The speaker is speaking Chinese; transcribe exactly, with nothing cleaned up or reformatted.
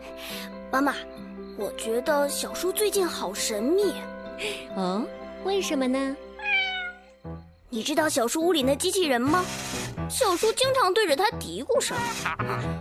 妈妈，我觉得小叔最近好神秘。 哦，为什么呢？ 你知道小叔屋里那机器人吗？小叔经常对着它嘀咕什么，